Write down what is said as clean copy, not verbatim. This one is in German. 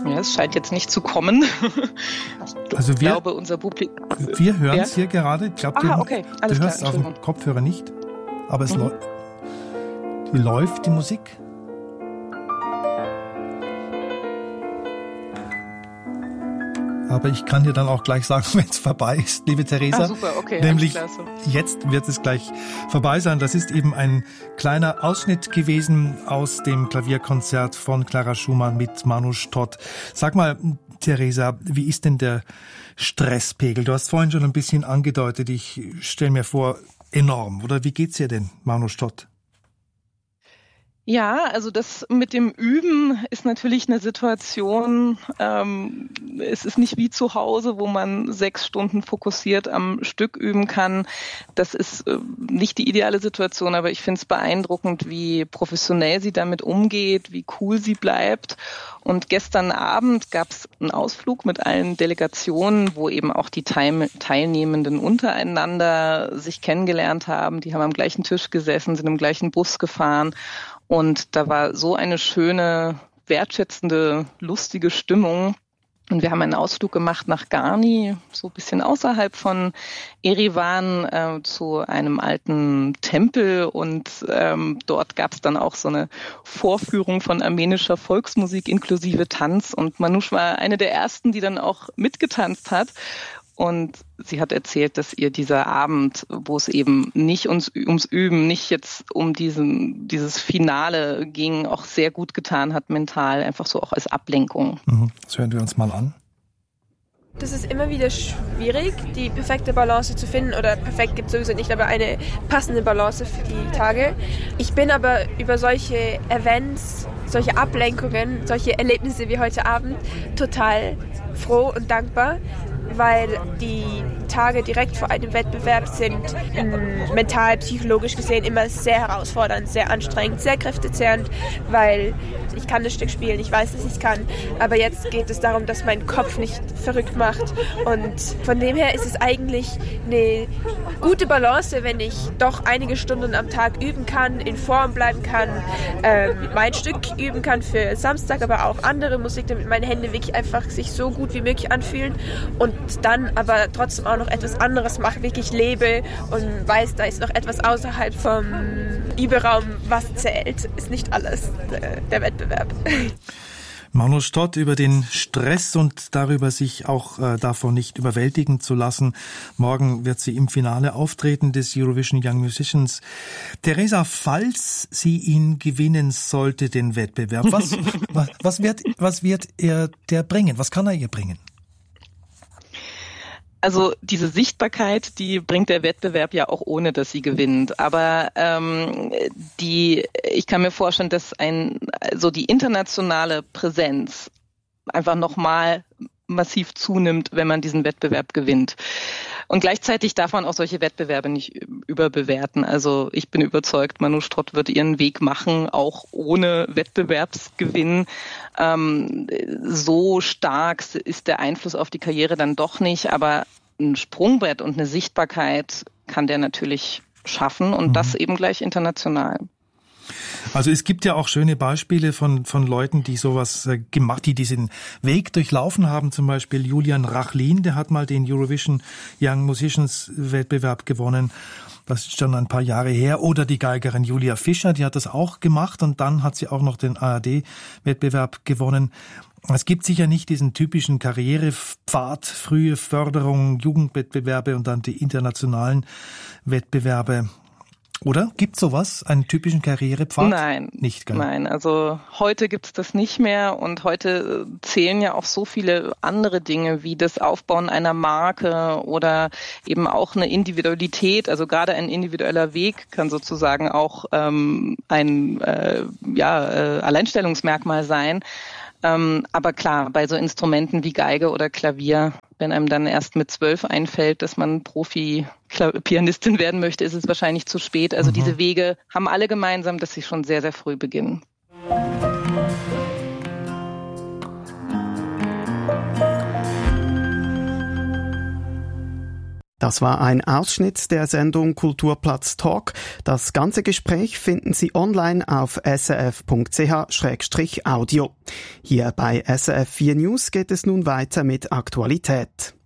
Ja, es scheint jetzt nicht zu kommen. Also ich glaube, unser Publikum... Wir hören es hier gerade. Ich glaube, okay. Du hörst es auf dem Kopfhörer nicht. Aber es läuft die Musik. Aber ich kann dir dann auch gleich sagen, wenn es vorbei ist, liebe Theresa. Super, okay. Nämlich jetzt wird es gleich vorbei sein. Das ist eben ein kleiner Ausschnitt gewesen aus dem Klavierkonzert von Clara Schumann mit Manouche Todt. Sag mal, Theresa, wie ist denn der Stresspegel? Du hast vorhin schon ein bisschen angedeutet, ich stelle mir vor, enorm. Oder wie geht's dir denn, Manouche Todt? Ja, also das mit dem Üben ist natürlich eine Situation, es ist nicht wie zu Hause, wo man 6 Stunden fokussiert am Stück üben kann. Das ist nicht die ideale Situation, aber ich finde es beeindruckend, wie professionell sie damit umgeht, wie cool sie bleibt. Und gestern Abend gab es einen Ausflug mit allen Delegationen, wo eben auch die Teilnehmenden untereinander sich kennengelernt haben. Die haben am gleichen Tisch gesessen, sind im gleichen Bus gefahren. Und da war so eine schöne, wertschätzende, lustige Stimmung. Und wir haben einen Ausflug gemacht nach Garni, so ein bisschen außerhalb von Erivan, zu einem alten Tempel. Und dort gab es dann auch so eine Vorführung von armenischer Volksmusik inklusive Tanz. Und Manouche war eine der ersten, die dann auch mitgetanzt hat. Und sie hat erzählt, dass ihr dieser Abend, wo es eben nicht ums Üben, nicht jetzt um dieses Finale ging, auch sehr gut getan hat, mental, einfach so auch als Ablenkung. Das hören wir uns mal an. Das ist immer wieder schwierig, die perfekte Balance zu finden, oder perfekt gibt es sowieso nicht, aber eine passende Balance für die Tage. Ich bin aber über solche Events, solche Ablenkungen, solche Erlebnisse wie heute Abend total froh und dankbar, weil die Tage direkt vor einem Wettbewerb sind mental, psychologisch gesehen immer sehr herausfordernd, sehr anstrengend, sehr kräftezehrend, weil ich kann das Stück spielen, ich weiß, dass ich es kann, aber jetzt geht es darum, dass mein Kopf nicht verrückt macht, und von dem her ist es eigentlich eine gute Balance, wenn ich doch einige Stunden am Tag üben kann, in Form bleiben kann, mein Stück üben kann für Samstag, aber auch andere Musik, damit meine Hände wirklich einfach sich so gut wie möglich anfühlen, und dann aber trotzdem auch noch etwas anderes mache, wirklich lebe und weiß, da ist noch etwas außerhalb vom Überaum, was zählt, ist nicht alles der Wettbewerb. Manouche Todt über den Stress und darüber, sich auch davon nicht überwältigen zu lassen. Morgen wird sie im Finale auftreten des Eurovision Young Musicians. Theresa, falls sie ihn gewinnen sollte, den Wettbewerb, was wird er der bringen? Was kann er ihr bringen? Also diese Sichtbarkeit, die bringt der Wettbewerb ja auch ohne, dass sie gewinnt. Aber ich kann mir vorstellen, dass die internationale Präsenz einfach nochmal massiv zunimmt, wenn man diesen Wettbewerb gewinnt. Und gleichzeitig darf man auch solche Wettbewerbe nicht überbewerten. Also ich bin überzeugt, Manouche Todt wird ihren Weg machen, auch ohne Wettbewerbsgewinn. So stark ist der Einfluss auf die Karriere dann doch nicht, aber ein Sprungbrett und eine Sichtbarkeit kann der natürlich schaffen, und das eben gleich international. Also es gibt ja auch schöne Beispiele von Leuten, die sowas gemacht, die diesen Weg durchlaufen haben. Zum Beispiel Julian Rachlin, der hat mal den Eurovision Young Musicians Wettbewerb gewonnen. Das ist schon ein paar Jahre her. Oder die Geigerin Julia Fischer, die hat das auch gemacht, und dann hat sie auch noch den ARD-Wettbewerb gewonnen. Es gibt sicher nicht diesen typischen Karrierepfad, frühe Förderung, Jugendwettbewerbe und dann die internationalen Wettbewerbe. Oder? Gibt's sowas? Einen typischen Karrierepfad? Nein. Nicht, gell? Nein, also heute gibt's das nicht mehr, und heute zählen ja auch so viele andere Dinge wie das Aufbauen einer Marke oder eben auch eine Individualität. Also gerade ein individueller Weg kann sozusagen auch ein Alleinstellungsmerkmal sein. Aber klar, bei so Instrumenten wie Geige oder Klavier, wenn einem dann erst mit 12 einfällt, dass man Profi-Pianistin werden möchte, ist es wahrscheinlich zu spät. Also diese Wege haben alle gemeinsam, dass sie schon sehr, sehr früh beginnen. Das war ein Ausschnitt der Sendung Kulturplatz Talk. Das ganze Gespräch finden Sie online auf srf.ch/audio. Hier bei SRF 4 News geht es nun weiter mit Aktualität.